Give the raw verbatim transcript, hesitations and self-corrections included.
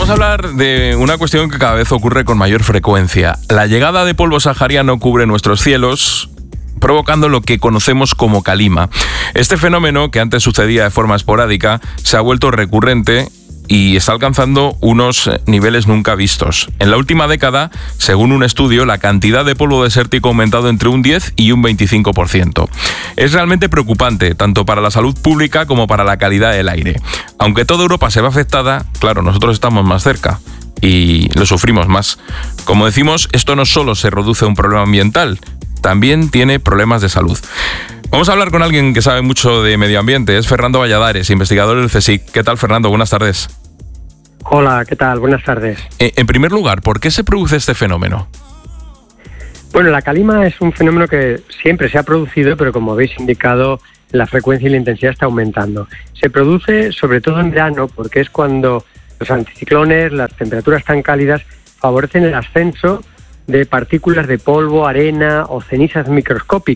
vamos a hablar de una cuestión que cada vez ocurre con mayor frecuencia. La llegada de polvo sahariano cubre nuestros cielos, provocando lo que conocemos como calima. Este fenómeno, que antes sucedía de forma esporádica, se ha vuelto recurrente y está alcanzando unos niveles nunca vistos. En la última década, según un estudio, la cantidad de polvo desértico ha aumentado entre un diez y un veinticinco por ciento. Es realmente preocupante, tanto para la salud pública como para la calidad del aire. Aunque toda Europa se ve afectada, claro, nosotros estamos más cerca y lo sufrimos más. Como decimos, esto no solo se reduce a un problema ambiental, también tiene problemas de salud. Vamos a hablar con alguien que sabe mucho de medio ambiente. Es Fernando Valladares, investigador del CSIC. ¿Qué tal, Fernando? Buenas tardes. Hola, ¿qué tal? Buenas tardes. Eh, en primer lugar, ¿por qué se produce este fenómeno? Bueno, la calima es un fenómeno que siempre se ha producido, pero como habéis indicado, la frecuencia y la intensidad está aumentando. Se produce sobre todo en verano, porque es cuando los anticiclones, las temperaturas tan cálidas, favorecen el ascenso de partículas de polvo, arena o cenizas microscópicas.